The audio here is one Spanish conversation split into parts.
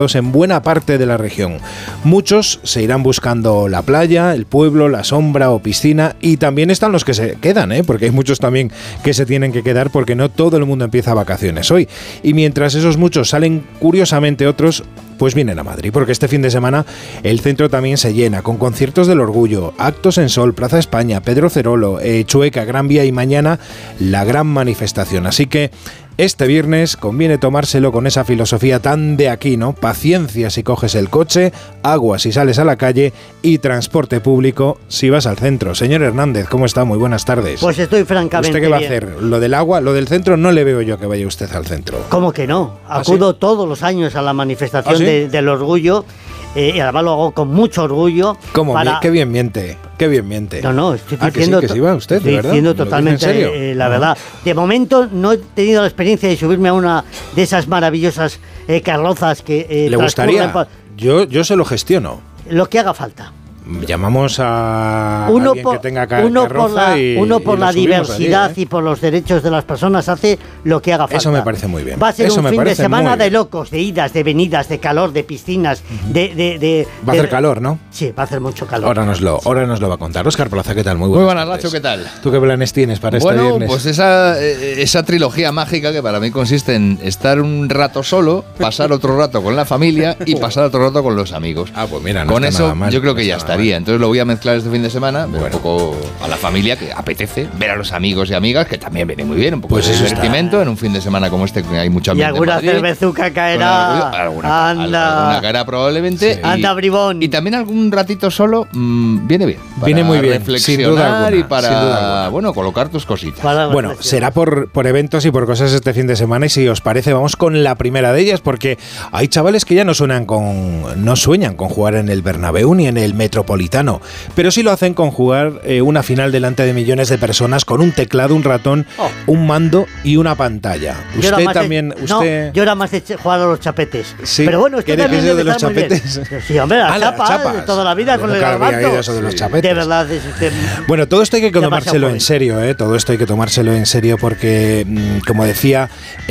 en buena parte de la región. Muchos se irán buscando la playa, el pueblo, la sombra o piscina, y también están los que se quedan, porque hay muchos también que se tienen que quedar porque no todo el mundo empieza vacaciones hoy. Y mientras esos muchos salen, curiosamente otros pues vienen a Madrid, porque este fin de semana el centro también se llena con conciertos del Orgullo, actos en Sol, Plaza España, Pedro Cerolo, Chueca, Gran Vía y mañana la gran manifestación. Así que este viernes conviene tomárselo con esa filosofía tan de aquí, ¿no? Paciencia si coges el coche, agua si sales a la calle y transporte público si vas al centro. Señor Hernández, ¿cómo está? Muy buenas tardes. Pues estoy francamente bien. ¿Usted qué va a hacer? Lo del agua, lo del centro, no le veo yo que vaya usted al centro. ¿Cómo que no? Acudo todos los años a la manifestación del Orgullo. Y además lo hago con mucho orgullo. ¿Cómo? Qué bien miente. Qué bien miente. No, estoy diciendo... que sí va usted, estoy ¿de verdad? diciendo totalmente la verdad. De momento no he tenido la experiencia de subirme a una de esas maravillosas carrozas que... ¿Le gustaría? Yo se lo gestiono. Lo que haga falta. Llamamos a alguien que tenga carroza uno por la diversidad allí, y por los derechos de las personas hace lo que haga falta. Eso me parece muy bien. Va a ser un fin de semana de locos, de idas, de venidas, de calor, de piscinas, Va a hacer calor, ¿no? Sí, va a hacer mucho calor. Ahora nos lo va a contar. Óscar Plaza, ¿qué tal? Muy buenas, Nacho, ¿qué tal? ¿Tú qué planes tienes para este viernes? Pues esa trilogía mágica que para mí consiste en estar un rato solo, pasar otro rato con la familia y pasar otro rato con los amigos. Pues mira, no con está eso nada mal, yo creo que ya estaría. Entonces lo voy a mezclar este fin de semana, un poco a la familia, que apetece, ver a los amigos y amigas, que también viene muy bien, un poco de divertimento en un fin de semana como este, que hay mucho ambiente. Y alguna cervezuca caerá. Alguna caerá probablemente. Sí. Anda, bribón. Y también algún ratito solo viene bien. Viene muy bien, reflexionar, sin duda alguna, y para, colocar tus cositas. Bueno, será por eventos y por cosas este fin de semana, y si os parece vamos con la primera de ellas, porque hay chavales que ya no sueñan con jugar en el Bernabéu ni en el Metropolitano, pero sí lo hacen con jugar una final delante de millones de personas con un teclado, un ratón, un mando y una pantalla. Usted también... yo era más de jugar a los chapetes. Sí, pero bueno, esto también de los chapetes. Sí, hombre, las chapas de toda la vida con el garbanzo. Eso de los chapetes. De verdad. Bueno, todo esto hay que tomárselo en serio, todo esto hay que tomárselo en serio porque, como decía,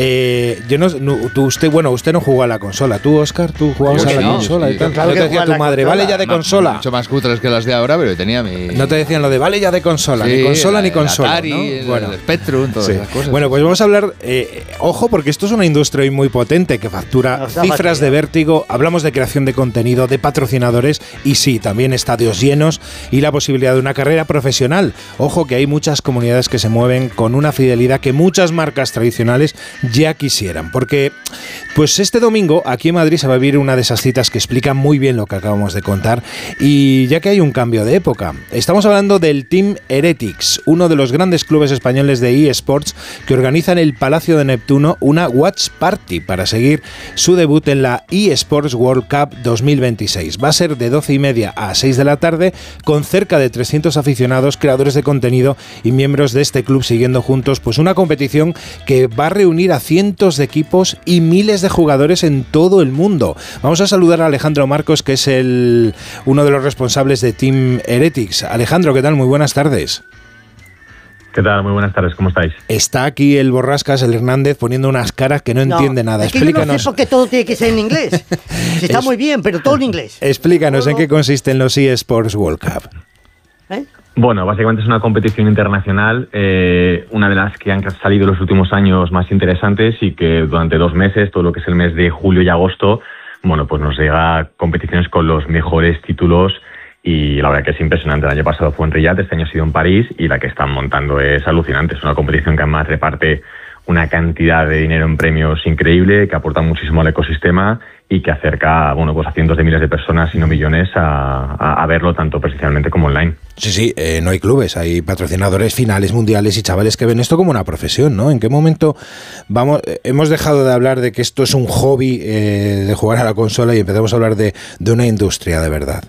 usted no jugó a la consola. ¿Tú, Óscar? ¿Tú jugabas a la consola? Sí, y tal? ¿No te decía tu madre, vale ya de consola? Mucho más cutres que las de ahora, pero tenía mi... No te decían lo de vale ya de consola, ni consola ni consola, Atari, ¿no? el Spectrum, todas esas cosas. Bueno, pues vamos a hablar, ojo, porque esto es una industria hoy muy potente que factura cifras de vértigo. Hablamos de creación de contenido, de patrocinadores y sí, también estadios llenos y la posibilidad de una carrera profesional. Ojo que hay muchas comunidades que se mueven con una fidelidad que muchas marcas tradicionales ya quisieran, porque pues este domingo aquí en Madrid se va a vivir una de esas citas que explican muy bien lo que acabamos de contar, y ya que hay un cambio de época. Estamos hablando del Team Heretics, uno de los grandes clubes españoles de eSports que organiza en el Palacio de Neptuno una Watch Party para seguir su debut en la eSports World Cup 2026. Va a ser de 12:30 a 6 de la tarde, con cerca de 300 aficionados, creadores de contenido y miembros de este club siguiendo juntos pues una competición que va a reunir a cientos de equipos y miles de jugadores en todo el mundo. Vamos a saludar a Alejandro Marcos, que es uno de los responsables de Team Heretics. Alejandro, ¿qué tal? Muy buenas tardes. ¿Qué tal? Muy buenas tardes, ¿cómo estáis? Está aquí el Borrascas, el Hernández, poniendo unas caras que no entiende nada. Es que yo no sé por qué todo tiene que ser en inglés. Está muy bien, pero todo en inglés. Explícanos en qué consisten los eSports World Cup. Bueno, básicamente es una competición internacional, una de las que han salido en los últimos años más interesantes, y que durante 2 meses, todo lo que es el mes de julio y agosto, bueno, pues nos llega competiciones con los mejores títulos, y la verdad que es impresionante. El año pasado fue en Riyadh, este año ha sido en París, y la que están montando es alucinante. Es una competición que además reparte una cantidad de dinero en premios increíble, que aporta muchísimo al ecosistema y que acerca, bueno, pues a cientos de miles de personas, si no millones, a verlo tanto presencialmente como online. Sí, no hay clubes, hay patrocinadores, finales mundiales y chavales que ven esto como una profesión, ¿no? ¿En qué momento hemos dejado de hablar de que esto es un hobby de jugar a la consola y empezamos a hablar de una industria de verdad?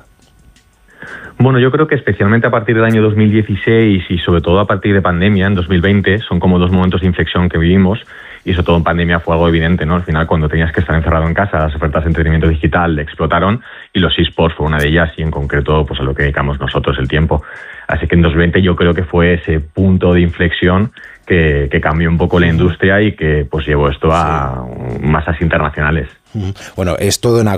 Bueno, yo creo que especialmente a partir del año 2016 y sobre todo a partir de pandemia, en 2020, son como 2 momentos de inflexión que vivimos, y sobre todo en pandemia fue algo evidente, ¿no? Al final, cuando tenías que estar encerrado en casa, las ofertas de entretenimiento digital explotaron, y los eSports fue una de ellas, y en concreto pues a lo que dedicamos nosotros el tiempo. Así que en 2020 yo creo que fue ese punto de inflexión que cambió un poco la industria y que pues llevó esto a masas internacionales. Bueno, es toda una